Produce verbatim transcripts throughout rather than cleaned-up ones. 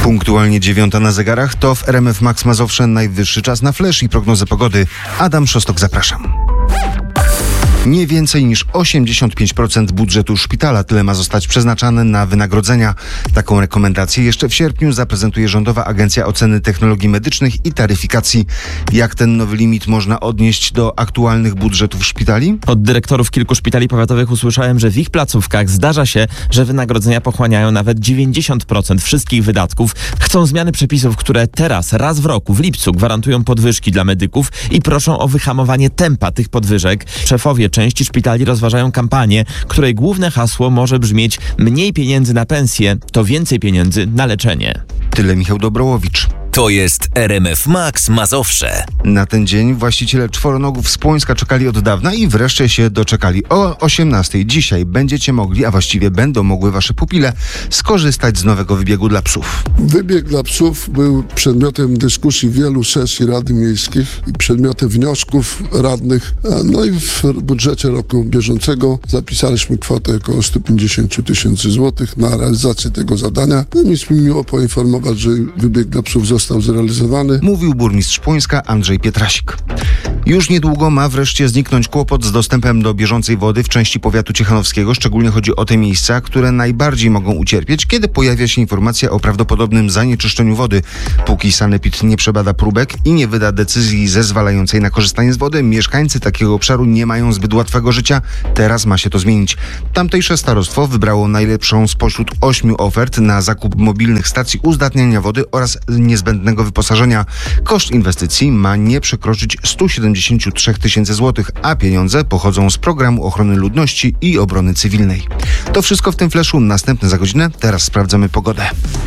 Punktualnie dziewiąta na zegarach, to w R M F Max Mazowsze najwyższy czas na flash i prognozę pogody. Adam Szostok, zapraszam. Nie więcej niż osiemdziesiąt pięć procent budżetu szpitala tyle ma zostać przeznaczane na wynagrodzenia. Taką rekomendację jeszcze w sierpniu zaprezentuje Rządowa Agencja Oceny Technologii Medycznych i Taryfikacji. Jak ten nowy limit można odnieść do aktualnych budżetów szpitali? Od dyrektorów kilku szpitali powiatowych usłyszałem, że w ich placówkach zdarza się, że wynagrodzenia pochłaniają nawet dziewięćdziesiąt procent wszystkich wydatków. Chcą zmiany przepisów, które teraz, raz w roku, w lipcu, gwarantują podwyżki dla medyków i proszą o wyhamowanie tempa tych podwyżek. Szefowie części szpitali rozważają kampanię, której główne hasło może brzmieć: mniej pieniędzy na pensje, to więcej pieniędzy na leczenie. Tyle Michał Dobrołowicz. To jest R M F Max Mazowsze. Na ten dzień właściciele czworonogów z Płońska czekali od dawna i wreszcie się doczekali. O osiemnastej dzisiaj będziecie mogli, a właściwie będą mogły wasze pupile, skorzystać z nowego wybiegu dla psów. Wybieg dla psów był przedmiotem dyskusji wielu sesji Rady Miejskich i przedmiotem wniosków radnych. No i w budżecie roku bieżącego zapisaliśmy kwotę około sto pięćdziesiąt tysięcy złotych na realizację tego zadania. No mi jest mi miło poinformować, że wybieg dla psów został został zrealizowany. Mówił burmistrz Płońska Andrzej Pietrasik. Już niedługo ma wreszcie zniknąć kłopot z dostępem do bieżącej wody w części powiatu ciechanowskiego. Szczególnie chodzi o te miejsca, które najbardziej mogą ucierpieć, kiedy pojawia się informacja o prawdopodobnym zanieczyszczeniu wody. Póki sanepid nie przebada próbek i nie wyda decyzji zezwalającej na korzystanie z wody, mieszkańcy takiego obszaru nie mają zbyt łatwego życia. Teraz ma się to zmienić. Tamtejsze starostwo wybrało najlepszą spośród ośmiu ofert na zakup mobilnych stacji uzdatniania wody oraz niezbędnego wyposażenia. Koszt inwestycji ma nie przekroczyć sto siedemdziesiąt trzy tysiące złotych, a pieniądze pochodzą z Programu Ochrony Ludności i Obrony Cywilnej. To wszystko w tym flashu. Następne za godzinę. Teraz sprawdzamy pogodę.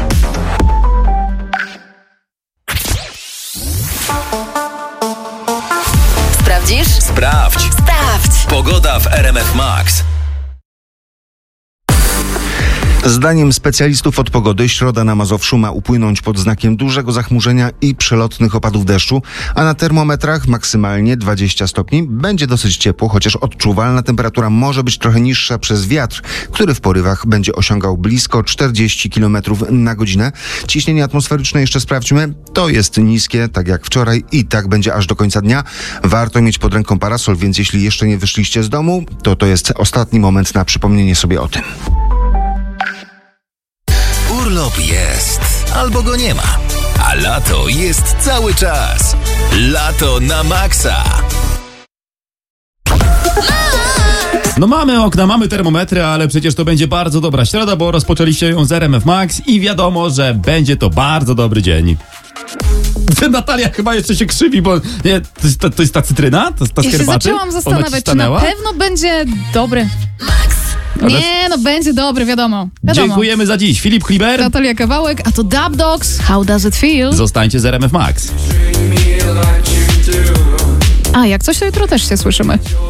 Sprawdzisz? Sprawdź. Sprawdź. Pogoda w R M F Max. Zdaniem specjalistów od pogody środa na Mazowszu ma upłynąć pod znakiem dużego zachmurzenia i przelotnych opadów deszczu, a na termometrach maksymalnie dwadzieścia stopni. Będzie dosyć ciepło, chociaż odczuwalna temperatura może być trochę niższa przez wiatr, który w porywach będzie osiągał blisko czterdzieści kilometrów na godzinę. Ciśnienie atmosferyczne jeszcze sprawdźmy. To jest niskie, tak jak wczoraj, i tak będzie aż do końca dnia. Warto mieć pod ręką parasol, więc jeśli jeszcze nie wyszliście z domu, to to jest ostatni moment na przypomnienie sobie o tym. Urlop jest, albo go nie ma, a lato jest cały czas. Lato na maksa. No mamy okna, mamy termometry, ale przecież to będzie bardzo dobra środa, bo rozpoczęliście ją z R M F Max i wiadomo, że będzie to bardzo dobry dzień. Natalia chyba jeszcze się krzywi, bo nie, to, jest, to, to jest ta cytryna? To jest ta ja się herbaty? zaczęłam zastanawiać, czy na pewno będzie dobry. Nie, no będzie dobry, wiadomo. wiadomo. Dziękujemy za dziś. Filip Kliber. Natalia Kawałek, a to Dub Dogs. How does it feel? Zostańcie z R M F Max. A, jak coś, to jutro też się słyszymy.